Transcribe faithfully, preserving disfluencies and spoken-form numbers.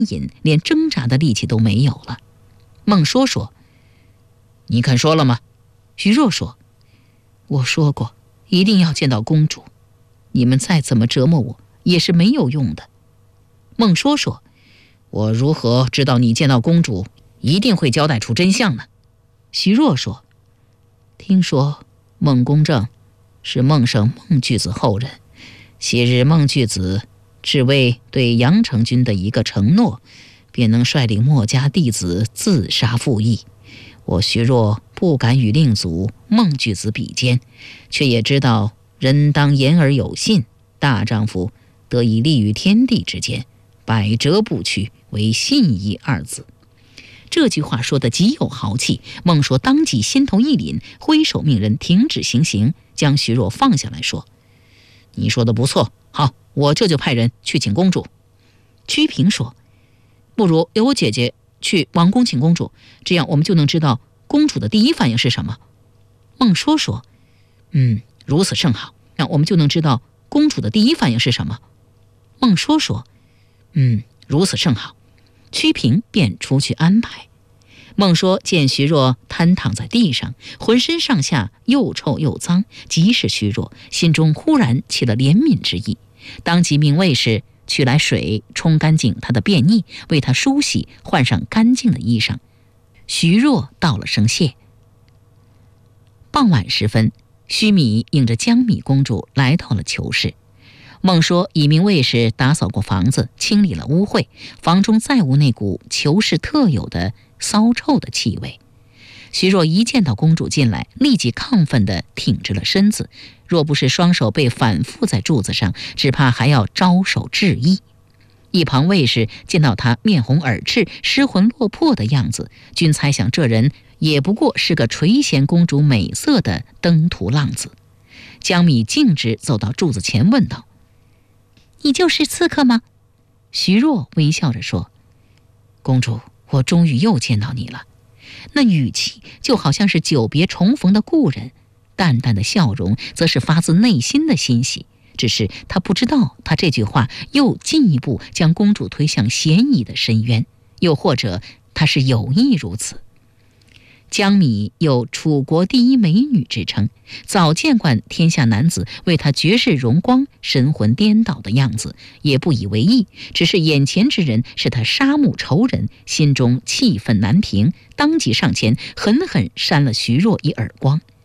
隐，连挣扎的力气都没有了。孟说说：“你肯说了吗？”徐若说：“我说过，一定要见到公主。你们再怎么折磨我，也是没有用的。”孟说说：“我如何知道你见到公主一定会交代出真相呢？”徐若说：“听说孟公正是孟生孟巨子后人，昔日孟巨子只为对杨成军的一个承诺，便能率领墨家弟子自杀赴义。我徐若不敢与令祖孟巨子比肩，却也知道人当言而有信，大丈夫得以立于天地之间，百折不屈，为信义二字。”这句话说得极有豪气，孟说当即心头一凛，挥手命人停止行刑，将徐若放下来说：“你说的不错，好，我这就派人去请公主。”屈平说：“不如由我姐姐去王宫请公主，这样我们就能知道公主的第一反应是什么。”孟说说：“嗯，如此甚好，那我们就能知道公主的第一反应是什么。”孟说说：“嗯，如此甚好。”屈平便出去安排。孟说见徐若瘫躺在地上，浑身上下又臭又脏，极是虚弱，心中忽然起了怜悯之意，当即命卫士取来水冲干净他的便溺，为他梳洗，换上干净的衣裳。徐若道了声谢。傍晚时分，须弥迎着江米公主来到了囚室。孟说已命卫士打扫过房子，清理了污秽，房中再无那股囚室特有的骚臭的气味。徐若一见到公主进来，立即亢奋地挺直了身子，若不是双手被反复在柱子上，只怕还要招手致意。一旁卫士见到他面红耳赤、失魂落魄的样子，均猜想这人也不过是个垂涎公主美色的登途浪子。江米径直走到柱子前问道：“你就是刺客吗？”徐若微笑着说：“公主，我终于又见到你了。”那语气就好像是久别重逢的故人，淡淡的笑容则是发自内心的欣喜。只是他不知道，他这句话又进一步将公主推向嫌疑的深渊，又或者他是有意如此。江米有楚国第一美女之称，早见惯天下男子为她绝世荣光神魂颠倒的样子，也不以为意，只是眼前之人是他杀母仇人，心中气愤难平，当即上前狠狠扇了徐若一耳光。